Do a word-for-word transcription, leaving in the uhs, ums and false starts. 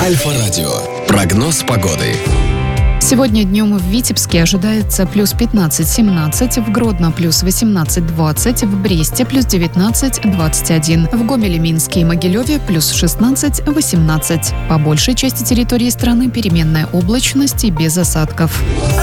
Альфа-радио. Прогноз погоды. Сегодня днем в Витебске ожидается плюс пятнадцать-семнадцать, в Гродно плюс восемнадцать-двадцать, в Бресте плюс девятнадцать-двадцать один, в Гомеле, Минске и Могилеве плюс шестнадцать-восемнадцать. По большей части территории страны переменная облачность и без осадков.